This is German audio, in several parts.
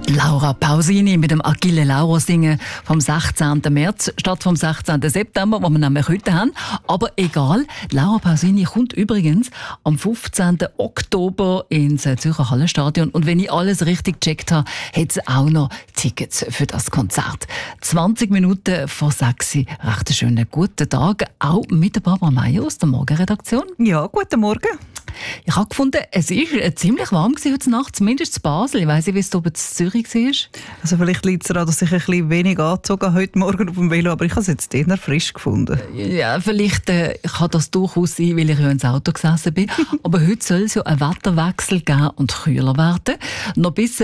Laura Pausini mit dem Achille Lauro singen vom 16. März statt vom 16. September, wo wir nämlich heute haben. Aber egal, Laura Pausini kommt übrigens am 15. Oktober ins Zürcher Hallenstadion. Und wenn ich alles richtig gecheckt habe, hat sie auch noch Tickets für das Konzert. 20 Minuten vor 6 Uhr. Recht einen schönen guten Tag, auch mit der Barbara Meier aus der Morgenredaktion. Ja, guten Morgen. Ich habe gefunden, es war ziemlich warm heute Nacht, zumindest in Basel. Ich weiss nicht, wie es oben in Zürich war. Also vielleicht liegt es daran, dass ich ein bisschen wenig angezogen habe heute Morgen auf dem Velo, aber ich habe es jetzt eher frisch gefunden. Ja, vielleicht kann das durchaus sein, weil ich ja ins Auto gesessen bin. Aber heute soll es ja einen Wetterwechsel geben und kühler werden. Noch bis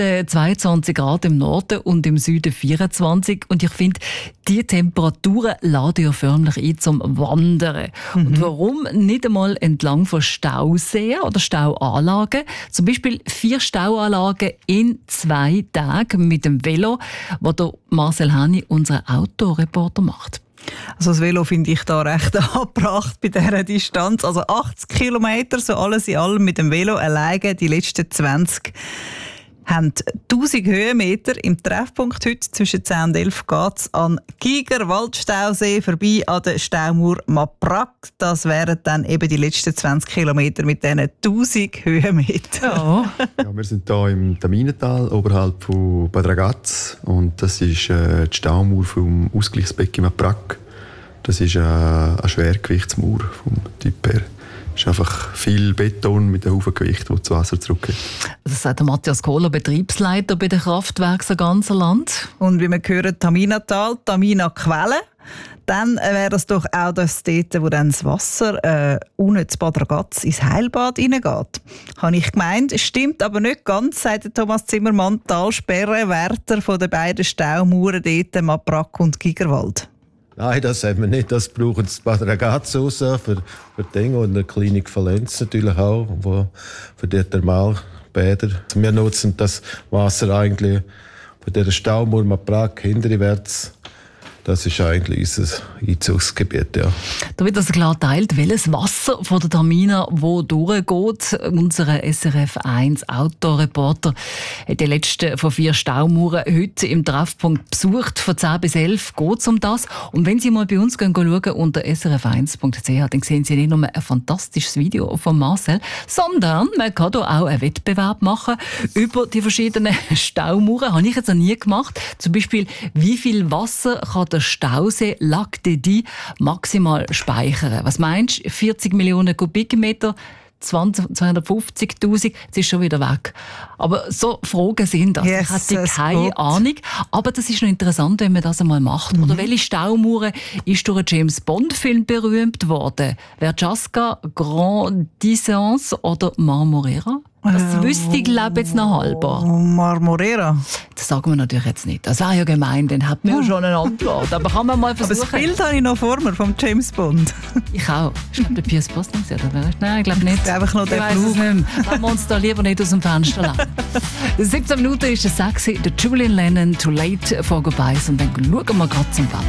22 Grad im Norden und im Süden 24. Und ich finde, diese Temperaturen laden ja förmlich ein zum Wandern. Und warum nicht einmal entlang von Stauseen oder Stauanlagen? Zum Beispiel 4 Stauanlagen in 2 Tagen mit dem Velo, das der Marcel Hani, unser Autoreporter, macht. Also das Velo finde ich da recht angebracht bei dieser Distanz. Also 80 Kilometer, so alles in allem mit dem Velo alleine die letzten 20 haben 1000 Höhenmeter. Im Treffpunkt heute zwischen 10 und 11 geht es an Giger, Waldstausee, vorbei an der Staumauer Maprak. Das wären dann eben die letzten 20 Kilometer mit diesen 1000 Höhenmetern. Ja. Ja, wir sind hier im Taminental, oberhalb von Bad Ragaz. Und das ist die Staumauer vom Ausgleichsbecken Maprak. Das ist eine Schwergewichtsmauer vom Typ her. Es ist einfach viel Beton mit einem Haufen Gewicht, das das Wasser zurückgeht. Das sagt der Matthias Kohler, Betriebsleiter bei den Kraftwerken im ganzen Land. Und wie wir hören, Taminatal, Tamina-Quelle. Dann wäre das doch auch das dort, wo dann das Wasser unten zu Bad Ragaz ins Heilbad hineingeht. Habe ich gemeint, stimmt aber nicht ganz, sagt Thomas Zimmermann, Talsperrenwärter von den beiden Staumauern dort, Maprak und Gigerwald. Nein, das haben wir nicht. Das brauchen sie Bad Ragaz raus für die Dinge und eine Klinik Valenz natürlich auch, für die Thermalbäder. Wir nutzen das Wasser eigentlich von dieser Staumauer Maprak hinterwärts. Das ist eigentlich unser Einzugsgebiet, ja. Da wird also klar geteilt, welches Wasser von der Tamina wo durchgeht. Unser SRF 1 Autoreporter hat die letzten von 4 Staumauern heute im Treffpunkt besucht. Von 10 bis 11 geht es um das. Und wenn Sie mal bei uns schauen unter srf1.ch, dann sehen Sie nicht nur ein fantastisches Video von Marcel, sondern man kann hier auch einen Wettbewerb machen über die verschiedenen Staumauern. Habe ich jetzt noch nie gemacht. Zum Beispiel, wie viel Wasser kann der Stausee Lac des Dies maximal speichern? Was meinst du? 40 Millionen Kubikmeter, 250'000, jetzt ist schon wieder weg. Aber so Fragen sind das. Ich hatte keine Ahnung. Aber das ist noch interessant, wenn man das einmal macht. Oder welche Staumauer ist durch einen James-Bond-Film berühmt worden? Verjasca, Grand Distance oder Marmorera? Das wüsste ich, glaube jetzt noch halber. Marmorera? Das sagen wir natürlich jetzt nicht. Das wäre ja gemein, dann hat man ja schon eine Antwort. Aber kann man mal versuchen. Aber das Bild habe ich noch vor mir, vom James Bond. Ich auch. Ich glaube, der Pierce Brosnan. Nein, ich glaube nicht. Einfach noch der Flug. Lassen wir uns da lieber nicht aus dem Fenster lassen. 17 Minuten ist es 6 Uhr. Der Julian Lennon, Too Late for Goodbyes. Und dann schauen wir gerade zum Wetter.